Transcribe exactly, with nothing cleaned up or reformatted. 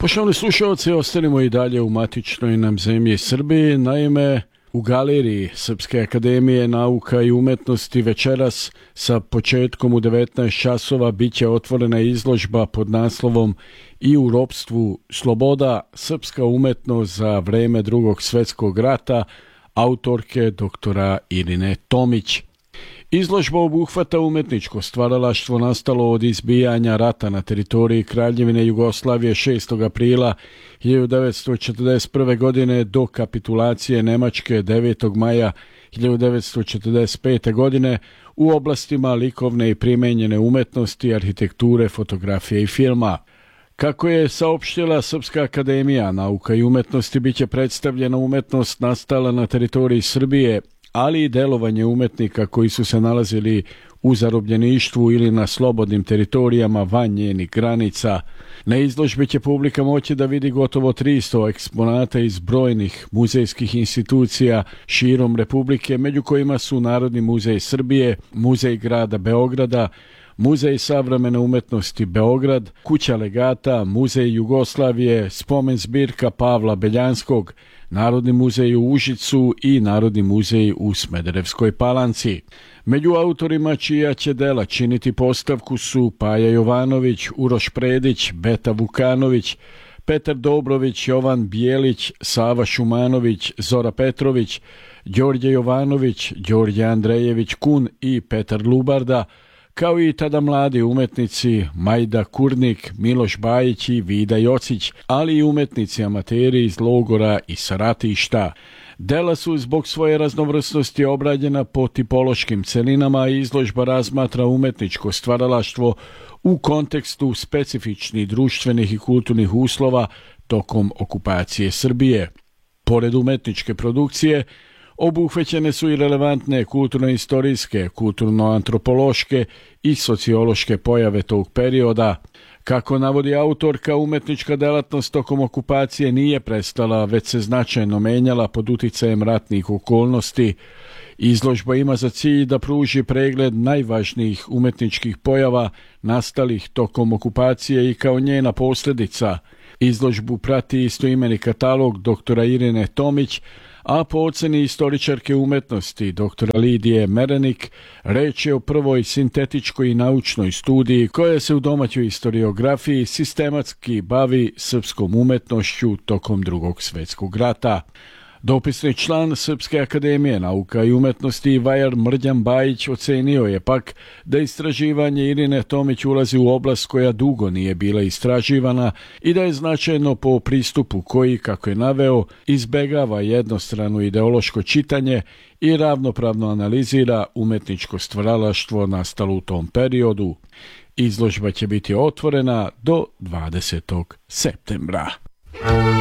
Poštovani slušalci, ostanimo i dalje u matičnoj nam zemlji Srbiji. Naime, u galeriji Srpske akademije nauka i umetnosti večeras sa početkom u devetnaest časova biće otvorena izložba pod naslovom "I u ropstvu sloboda, srpska umetnost za vreme Drugog svjetskog rata" autorke doktora Irine Tomić. Izložba obuhvata umetničko stvaralaštvo nastalo od izbijanja rata na teritoriji Kraljevine Jugoslavije šestog aprila hiljadu devetsto četrdeset prve. godine do kapitulacije Nemačke devetog maja hiljadu devetsto četrdeset pete. godine u oblastima likovne i primenjene umetnosti, arhitekture, fotografije i filma. Kako je saopštila Srpska akademija nauka i umetnosti, biće predstavljena umetnost nastala na teritoriji Srbije, ali i delovanje umetnika koji su se nalazili u zarobljeništvu ili na slobodnim teritorijama van njenih granica. Na izložbi će publika moći da vidi gotovo tristo eksponata iz brojnih muzejskih institucija širom Republike, među kojima su Narodni muzej Srbije, Muzej grada Beograda, Muzej savremene umetnosti Beograd, Kuća legata, Muzej Jugoslavije, spomen zbirka Pavla Beljanskog, Narodni muzej u Užicu i Narodni muzej u Smederevskoj Palanci. Među autorima čija će dela činiti postavku su Paja Jovanović, Uroš Predić, Beta Vukanović, Petar Dobrović, Jovan Bijelić, Sava Šumanović, Zora Petrović, Đorđe Jovanović, Đorđe Andrejević Kun i Petar Lubarda, kao i tada mladi umetnici Majda Kurnik, Miloš Bajić i Vida Jocić, ali i umetnici amateri iz logora i sa ratišta. Dela su zbog svoje raznovrsnosti obrađena po tipološkim celinama i izložba razmatra umetničko stvaralaštvo u kontekstu specifičnih društvenih i kulturnih uslova tokom okupacije Srbije. Pored umetničke produkcije, obuhvaćene su i relevantne kulturno-istorijske, kulturno-antropološke i sociološke pojave tog perioda. Kako navodi autorka, umetnička delatnost tokom okupacije nije prestala, već se značajno menjala pod uticajem ratnih okolnosti. Izložba ima za cilj da pruži pregled najvažnijih umetničkih pojava nastalih tokom okupacije i kao njena posljedica. Izložbu prati istoimeni katalog doktora Irine Tomić, a po oceni istoričarke umetnosti doktora Lidije Merenik, reč je o prvoj sintetičkoj i naučnoj studiji koja se u domaćoj historiografiji sistematski bavi srpskom umetnošću tokom Drugog svjetskog rata. Dopisni član Srpske akademije nauka i umetnosti vajar Mrđan Bajić ocenio je pak da istraživanje Irine Tomić ulazi u oblast koja dugo nije bila istraživana i da je značajno po pristupu koji, kako je naveo, izbegava jednostrano ideološko čitanje i ravnopravno analizira umetničko stvaralaštvo nastalo u tom periodu. Izložba će biti otvorena do dvadesetog septembra.